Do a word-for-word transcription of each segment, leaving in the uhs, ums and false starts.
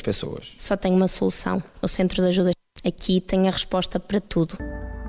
pessoas? Só tem uma solução. O Centro de Ajuda aqui tem a resposta para tudo.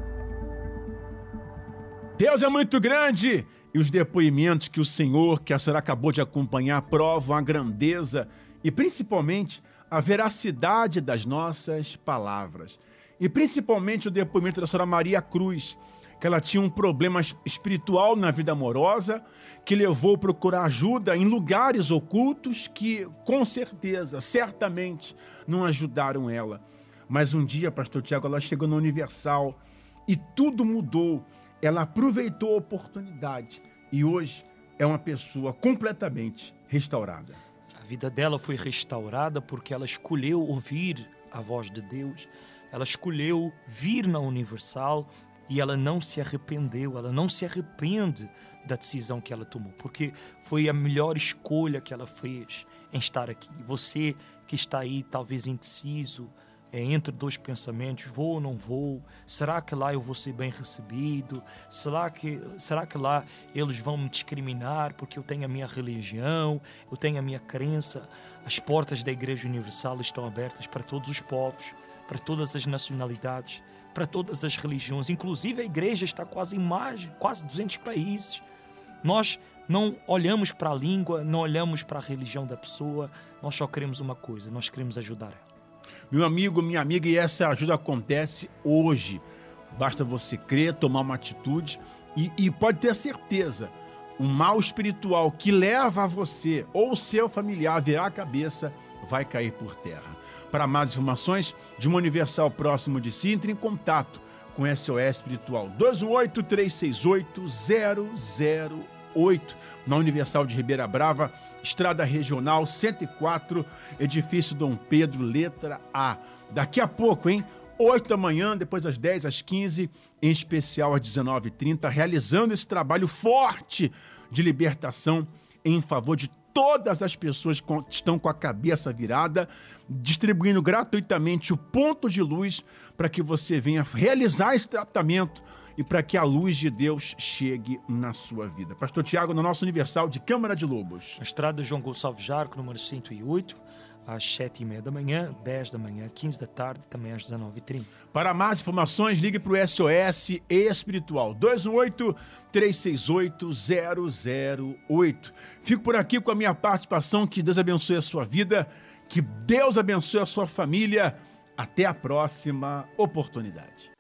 Deus é muito grande e os depoimentos que o Senhor, que a senhora acabou de acompanhar, provam a grandeza e principalmente a veracidade das nossas palavras. E principalmente o depoimento da senhora Maria Cruz, que ela tinha um problema espiritual na vida amorosa, que levou a procurar ajuda em lugares ocultos que, com certeza, certamente, não ajudaram ela. Mas um dia, pastor Tiago, ela chegou na Universal e tudo mudou. Ela aproveitou a oportunidade e hoje é uma pessoa completamente restaurada. A vida dela foi restaurada porque ela escolheu ouvir a voz de Deus, ela escolheu vir na Universal e ela não se arrependeu, ela não se arrepende da decisão que ela tomou, porque foi a melhor escolha que ela fez em estar aqui. Você que está aí talvez indeciso, é, entre dois pensamentos, vou ou não vou? Será que lá eu vou ser bem recebido? Será que, será que lá eles vão me discriminar porque eu tenho a minha religião, eu tenho a minha crença? As portas da Igreja Universal estão abertas para todos os povos, para todas as nacionalidades, para todas as religiões. Inclusive a igreja está quase em mais, quase duzentos países. Nós não olhamos para a língua, não olhamos para a religião da pessoa, nós só queremos uma coisa, nós queremos ajudar ela. Meu amigo, minha amiga, e essa ajuda acontece hoje. Basta você crer, tomar uma atitude e, e pode ter certeza, um mal espiritual que leva a você ou seu familiar a virar a cabeça vai cair por terra. Para mais informações de uma Universal próximo de si, entre em contato com S O S Espiritual dois um oito, três seis oito, zero zero oito, na Universal de Ribeira Brava, Estrada Regional cento e quatro, Edifício Dom Pedro, letra A. Daqui a pouco, hein? oito da manhã, depois às dez, às quinze, em especial às dezenove e trinta, realizando esse trabalho forte de libertação em favor de todas as pessoas que estão com a cabeça virada, distribuindo gratuitamente o ponto de luz para que você venha realizar esse tratamento e para que a luz de Deus chegue na sua vida. Pastor Tiago, na nossa Universal de Câmara de Lobos. A estrada João Gonçalves Jarco, número cento e oito, às sete e meia da manhã, dez da manhã, quinze da tarde, também às dezenove e trinta. Para mais informações, ligue para o S O S Espiritual, dois um oito, três seis oito, zero zero oito. Fico por aqui com a minha participação, que Deus abençoe a sua vida, que Deus abençoe a sua família. Até a próxima oportunidade.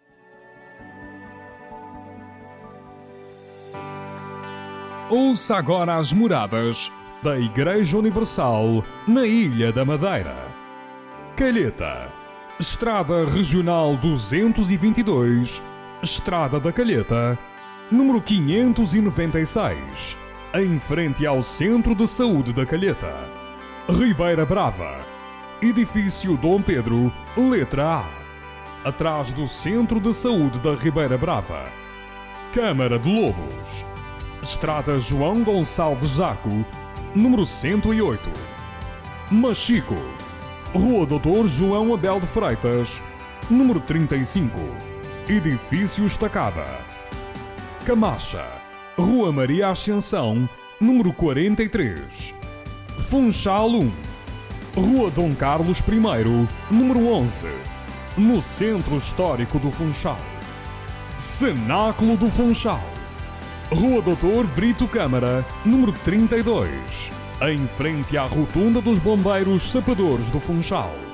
Ouça agora as moradas da Igreja Universal na Ilha da Madeira. Calheta, Estrada Regional duzentos e vinte e dois, Estrada da Calheta, número quinhentos e noventa e seis, em frente ao Centro de Saúde da Calheta. Ribeira Brava, Edifício Dom Pedro, letra A, atrás do Centro de Saúde da Ribeira Brava. Câmara de Lobos, Estrada João Gonçalves Zaco, número cento e oito. Machico, Rua Doutor João Abel de Freitas, número trinta e cinco, Edifício Estacada. Camacha, Rua Maria Ascensão, número quarenta e três. Funchal um, Rua Dom Carlos I, número onze, no Centro Histórico do Funchal. Cenáculo do Funchal, Rua Doutor Brito Câmara, número trinta e dois, em frente à Rotunda dos Bombeiros Sapadores do Funchal.